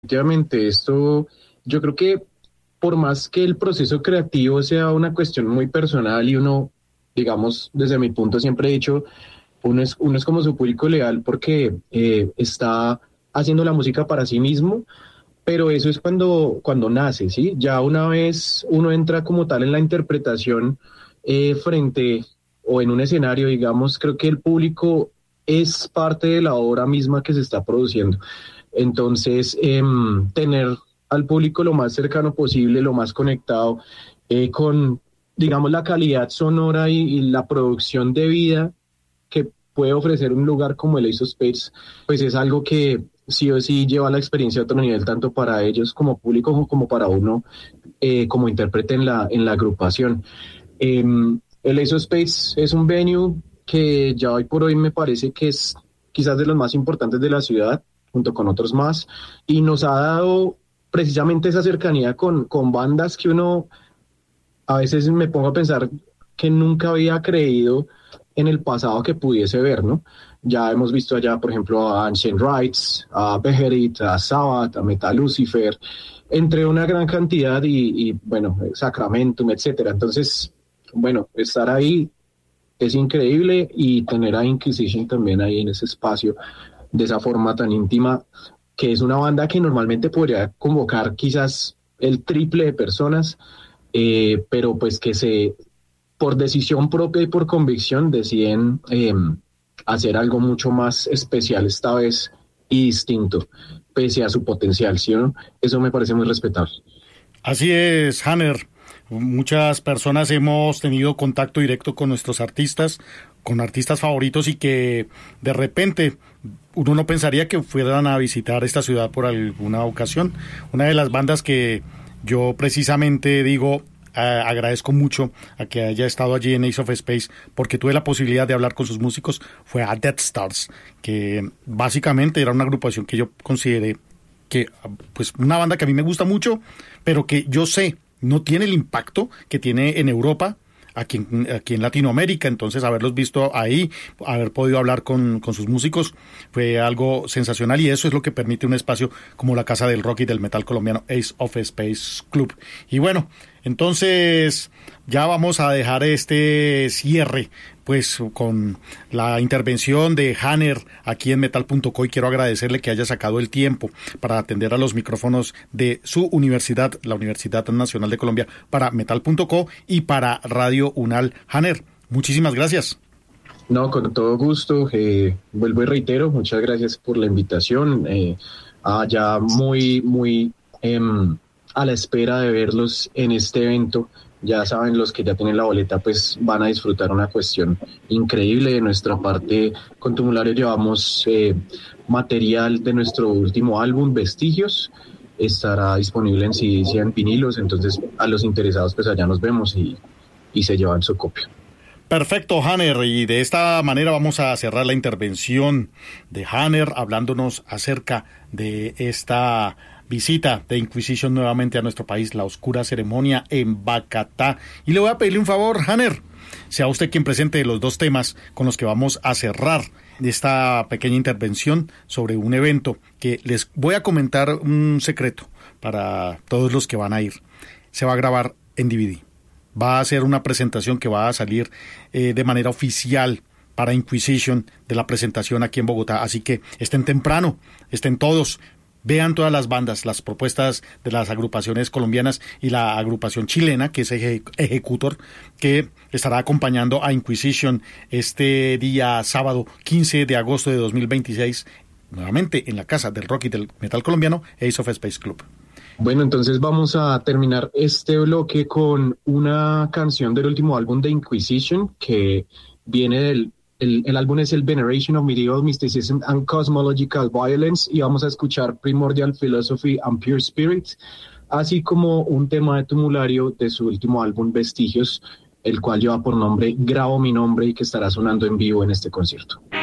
Efectivamente, esto yo creo que por más que el proceso creativo sea una cuestión muy personal y uno, digamos, desde mi punto siempre he dicho, uno es como su público leal porque está haciendo la música para sí mismo, pero eso es cuando nace, ¿sí? Ya una vez uno entra como tal en la interpretación frente o en un escenario, digamos, creo que el público es parte de la obra misma que se está produciendo. Entonces, tener al público lo más cercano posible, lo más conectado, con, digamos, la calidad sonora y la producción de vida que puede ofrecer un lugar como el Ace of Spades, pues es algo que sí o sí lleva la experiencia a otro nivel, tanto para ellos como público como para uno como intérprete en la agrupación. El Ace of Spades es un venue que ya hoy por hoy me parece que es quizás de los más importantes de la ciudad, junto con otros más, y nos ha dado precisamente esa cercanía con bandas que uno a veces me pongo a pensar que nunca había creído en el pasado que pudiese ver, ¿no? Ya hemos visto allá, por ejemplo, a Ancient Rites, a Beherit, a Sabbath, a Metal Lucifer, entre una gran cantidad bueno, Sacramentum, etcétera. Entonces, bueno, estar ahí es increíble y tener a Inquisition también ahí en ese espacio de esa forma tan íntima, que es una banda que normalmente podría convocar quizás el triple de personas, pero pues que por decisión propia y por convicción, deciden hacer algo mucho más especial esta vez y distinto, pese a su potencial, ¿sí o no? Eso me parece muy respetable. Así es, Hanner. Muchas personas hemos tenido contacto directo con nuestros artistas, con artistas favoritos y que de repente uno no pensaría que fueran a visitar esta ciudad por alguna ocasión. Una de las bandas que yo precisamente digo, agradezco mucho a que haya estado allí en Ace of Space porque tuve la posibilidad de hablar con sus músicos, fue a Death Stars, que básicamente era una agrupación que yo consideré que, pues, una banda que a mí me gusta mucho, pero que yo sé no tiene el impacto que tiene en Europa, aquí en Latinoamérica. Entonces, haberlos visto ahí, haber podido hablar con sus músicos, fue algo sensacional y eso es lo que permite un espacio como la Casa del Rock y del Metal Colombiano, Ace of Space Club. Y bueno, entonces ya vamos a dejar este cierre pues con la intervención de Hanner aquí en metal.co y quiero agradecerle que haya sacado el tiempo para atender a los micrófonos de su universidad, la Universidad Nacional de Colombia, para metal.co y para Radio Unal. Hanner, muchísimas gracias. No, con todo gusto. Vuelvo y reitero, muchas gracias por la invitación. Ya muy a la espera de verlos en este evento. Ya saben, los que ya tienen la boleta, pues van a disfrutar una cuestión increíble. De nuestra parte, con Tumulario llevamos material de nuestro último álbum, Vestigios. Estará disponible en CD y en vinilos, entonces a los interesados, pues allá nos vemos y se llevan su copia. Perfecto, Hanner, y de esta manera vamos a cerrar la intervención de Hanner hablándonos acerca de esta visita de Inquisition nuevamente a nuestro país, la oscura ceremonia en Bacatá. Y le voy a pedirle un favor, Hanner, sea usted quien presente los dos temas con los que vamos a cerrar esta pequeña intervención sobre un evento que les voy a comentar un secreto para todos los que van a ir. Se va a grabar en DVD. Va a ser una presentación que va a salir de manera oficial para Inquisition de la presentación aquí en Bogotá. Así que estén temprano, estén todos, vean todas las bandas, las propuestas de las agrupaciones colombianas y la agrupación chilena, que es Ejecutor, que estará acompañando a Inquisition este día sábado 15 de agosto de 2026, nuevamente en la Casa del Rock y del Metal Colombiano, Ace of Space Club. Bueno, entonces vamos a terminar este bloque con una canción del último álbum de Inquisition que viene el álbum es el Veneration of Medieval Mysticism and Cosmological Violence y vamos a escuchar Primordial Philosophy and Pure Spirit, así como un tema de Tumulario de su último álbum Vestigios, el cual lleva por nombre Grabo mi nombre y que estará sonando en vivo en este concierto.